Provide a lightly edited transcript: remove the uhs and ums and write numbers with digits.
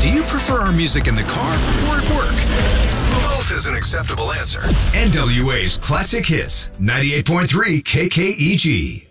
Do you prefer our music in the car or at work? Both is an acceptable answer. NWA's Classic Hits, 98.3 KKEG.